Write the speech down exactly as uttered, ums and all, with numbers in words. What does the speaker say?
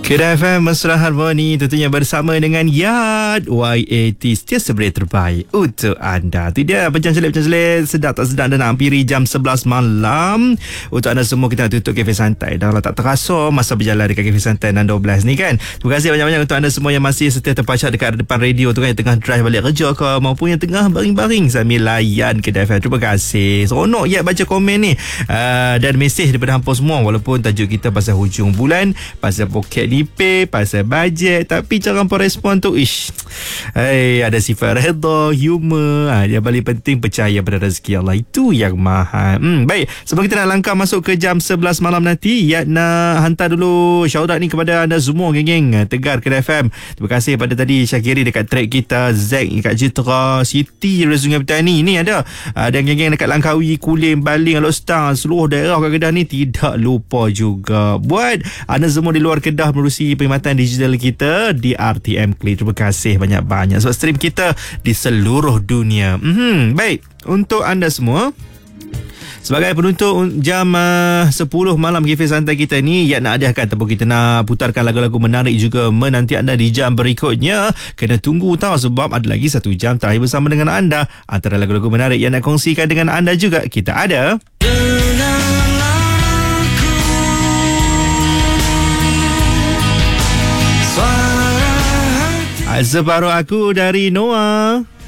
Kedah F M Mesra Harmoni tentunya bersama dengan Yad Y A T setiap berita terbaik untuk anda. Itu dia Pencang Celik-Pencang Celik sedap tak sedap dan nak hampiri jam sebelas malam. Untuk anda semua kita nak tutup kafe santai. Dah lah tak terasa masa berjalan dekat kafe santai enam dua belas ni kan. Terima kasih banyak-banyak untuk anda semua yang masih setia terpacat dekat depan radio tu kan, yang tengah drive balik kerja ke maupun yang tengah baring-baring sambil layan Kedah F M. Terima kasih. Seronok Yad baca komen ni uh, dan mesej daripada hampa semua, walaupun tajuk kita pasal hujung bulan, pasal poket ni pay, pasal bajet, tapi cara hampa respon tu ish, hey, ada sifat redha, humor, ha, yang paling penting percaya pada rezeki Allah, itu yang mahal. hmm, Baik, sebelum kita nak langkah masuk ke jam sebelas malam nanti, Yad nak hantar dulu shout-out ni kepada anda semua geng-geng Tegar Kedah F M. Terima kasih pada tadi Syakiri dekat track kita, Zack dekat Jitra, Siti dari Sungai Petani ni ada, uh, dan geng-geng dekat Langkawi, Kulim, Baling, Alok Stang, seluruh daerah kat Kedah ni tidak lupa juga buat anda semua di luar Kedah menerusi perkhidmatan digital kita di R T M Klik. Terima kasih banyak-banyak sebab stream kita di seluruh dunia. Mm-hmm. Baik, untuk anda semua, sebagai penutup jam uh, sepuluh malam kafe santai kita ni, Yad nak hadiahkan ataupun kita nak putarkan lagu-lagu menarik juga menanti anda di jam berikutnya. Kena tunggu tahu sebab ada lagi satu jam terakhir bersama dengan anda. Antara lagu-lagu menarik yang nak kongsikan dengan anda juga, kita ada Separuh Aku dari Noah.